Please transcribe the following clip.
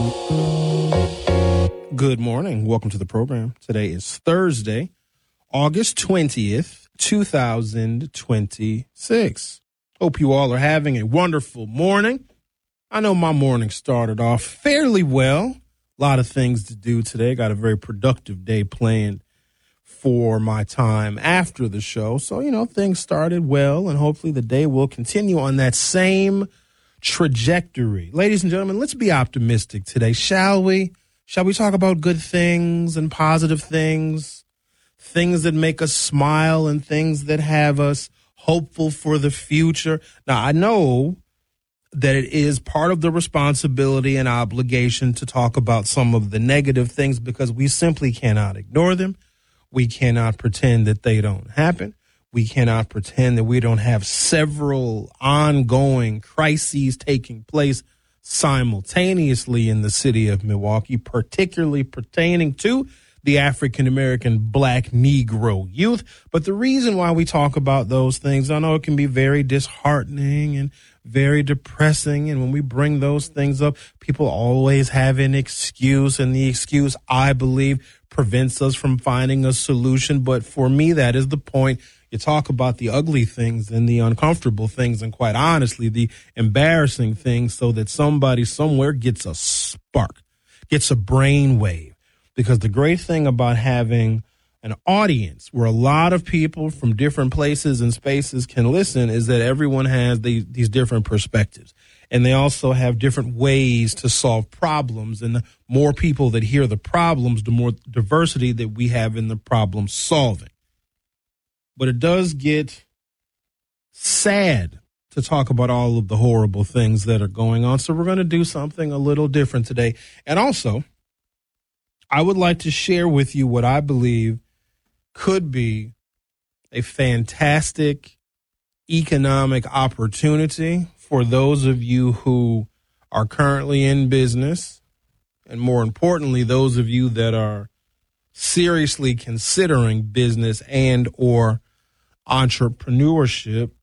Good morning. Welcome to the program. Today is Thursday, August 20th, 2026. Hope you all are having a wonderful morning. I know my morning started off fairly well. A lot of things to do today. Got a very productive day planned for my time after the show. So, things started well, and hopefully the day will continue on that same trajectory. Ladies and gentlemen, let's be optimistic today, shall we? Shall we talk about good things and positive things, things that make us smile and things that have us hopeful for the future? Now, I know that it is part of the responsibility and obligation to talk about some of the negative things because we simply cannot ignore them. We cannot pretend that they don't happen. We cannot pretend that we don't have several ongoing crises taking place simultaneously in the city of Milwaukee, particularly pertaining to the African-American Black Negro youth. But the reason why we talk about those things, I know it can be very disheartening and very depressing. And when we bring those things up, people always have an excuse. And the excuse, I believe, prevents us from finding a solution. But for me, that is the point. You talk about the ugly things and the uncomfortable things and, quite honestly, the embarrassing things so that somebody somewhere gets a spark, gets a brainwave. Because the great thing about having an audience where a lot of people from different places and spaces can listen is that everyone has these different perspectives. And they also have different ways to solve problems. And the more people that hear the problems, the more diversity that we have in the problem solving. But it does get sad to talk about all of the horrible things that are going on. So we're going to do something a little different today. And also, I would like to share with you what I believe could be a fantastic economic opportunity for those of you who are currently in business, and more importantly, those of you that are seriously considering business and or entrepreneurship.